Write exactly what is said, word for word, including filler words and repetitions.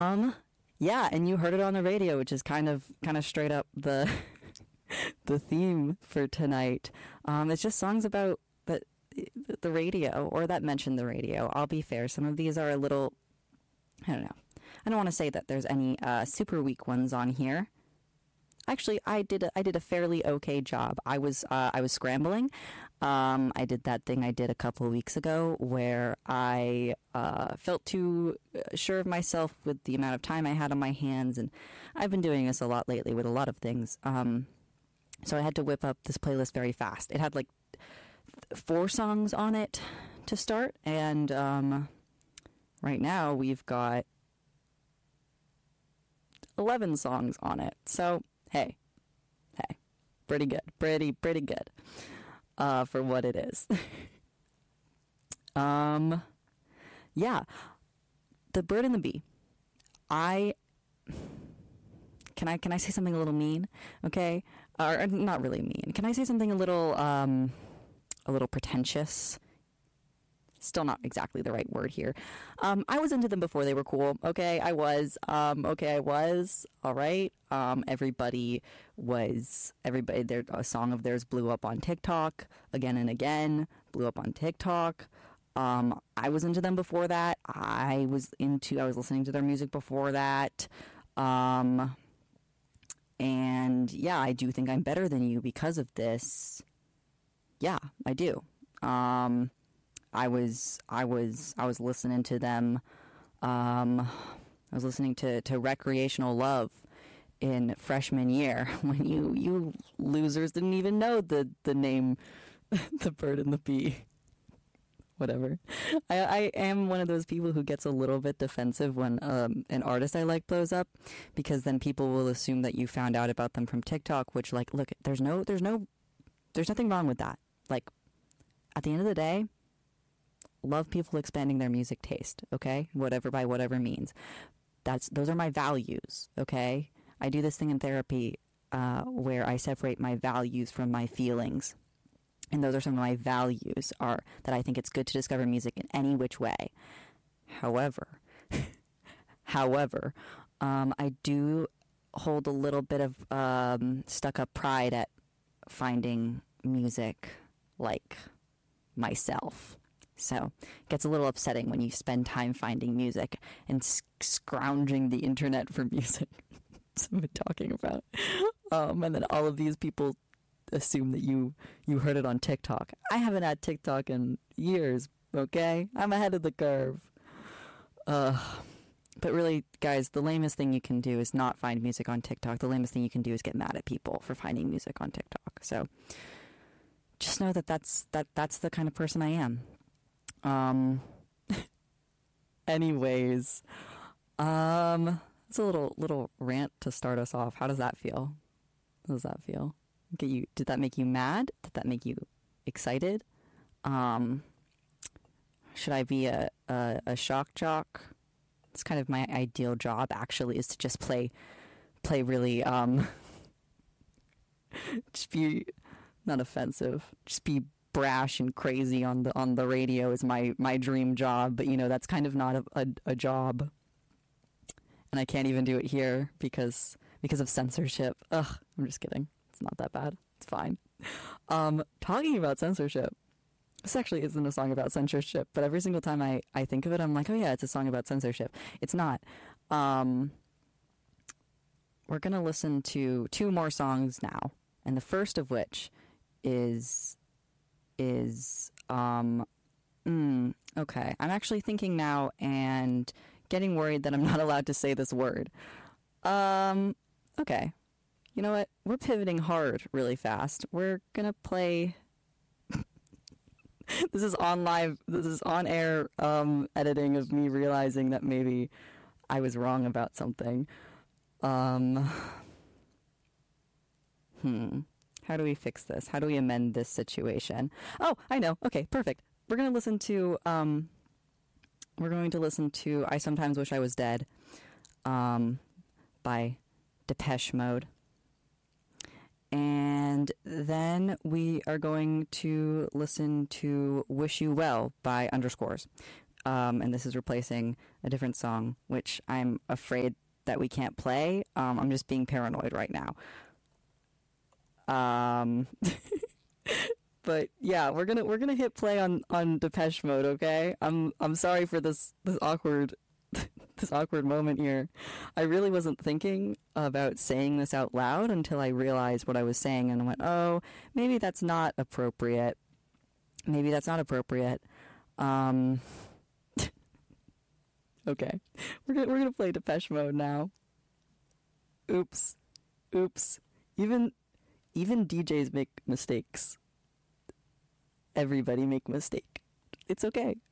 Um, yeah, and you heard it on the radio, which is kind of kind of straight up the the theme for tonight. Um, it's just songs about the the radio, or that mention the radio. I'll be fair, some of these are a little, I don't know. I don't want to say that there's any uh, super weak ones on here. Actually, I did a, I did a fairly okay job. I was uh, I was scrambling. Um, I did that thing I did a couple of weeks ago where I uh, felt too sure of myself with the amount of time I had on my hands, and I've been doing this a lot lately with a lot of things. Um, so I had to whip up this playlist very fast. It had like four songs on it to start, and um, right now we've got eleven songs on it. So hey, hey, pretty good, pretty, pretty good, uh, for what it is. um, yeah, The Bird and the Bee. I, can I, can I say something a little mean? Okay. Or not really mean. Can I say something a little, um, a little pretentious? Still not exactly the right word here. Um, I was into them before they were cool. Okay, I was. Um, okay, I was. All right. Um, everybody was. Everybody. Their a song of theirs blew up on TikTok again and again. Blew up on TikTok. Um, I was into them before that. I was into. I was listening to their music before that. Um, and yeah, I do think I'm better than you because of this. Yeah, I do. Um. I was I was I was listening to them. Um, I was listening to, to Recreational Love in freshman year when you you losers didn't even know the the name The Bird and the Bee. Whatever. I, I am one of those people who gets a little bit defensive when um, an artist I like blows up, because then people will assume that you found out about them from TikTok, which, like, look, there's no there's no there's nothing wrong with that. Like, at the end of the day, love people expanding their music taste, okay? Whatever, by whatever means. That's those are my values, okay? I do this thing in therapy uh, where I separate my values from my feelings. And those are some of my values, are that I think it's good to discover music in any which way. However, however, um, I do hold a little bit of um, stuck-up pride at finding music like myself. So it gets a little upsetting when you spend time finding music and sc- scrounging the internet for music. That's what I'm talking about. Um, and then all of these people assume that you, you heard it on TikTok. I haven't had TikTok in years, okay? I'm ahead of the curve. Uh, but really, guys, the lamest thing you can do is not find music on TikTok. The lamest thing you can do is get mad at people for finding music on TikTok. So just know that that's, that, that's the kind of person I am. Um, anyways, um, it's a little, little rant to start us off. How does that feel? How does that feel? Get you, did that make you mad? Did that make you excited? Um, should I be a, a, a shock jock? It's kind of my ideal job, actually, is to just play, play really, um, just be not offensive, just be brash and crazy on the on the radio is my my dream job, but you know that's kind of not a, a, a job, and I can't even do it here because because of censorship. Ugh, I'm just kidding. It's not that bad. It's fine. Um, talking about censorship, this actually isn't a song about censorship, but every single time I I think of it, I'm like, oh yeah, it's a song about censorship. It's not. Um, we're gonna listen to two more songs now, and the first of which is. is, um, mm, okay. I'm actually thinking now and getting worried that I'm not allowed to say this word. Um, okay. You know what? We're pivoting hard really fast. We're gonna play... This is on live, this is on air, um, editing of me realizing that maybe I was wrong about something. Um, hmm. How do we fix this? How do we amend this situation? Oh, I know. Okay, perfect. We're going to listen to, um, we're going to listen to I Sometimes Wish I Was Dead, um, by Depeche Mode. And then we are going to listen to Wish You Well by Underscores. um, and this is replacing a different song, which I'm afraid that we can't play. Um, I'm just being paranoid right now. Um, but yeah, we're gonna we're gonna hit play on on Depeche Mode. Okay, I'm I'm sorry for this this awkward this awkward moment here. I really wasn't thinking about saying this out loud until I realized what I was saying, and I went, oh, maybe that's not appropriate. Maybe that's not appropriate. Um, okay, we're gonna we're gonna play Depeche Mode now. Oops, oops. Even even D Js make mistakes. Everybody make mistake. It's okay.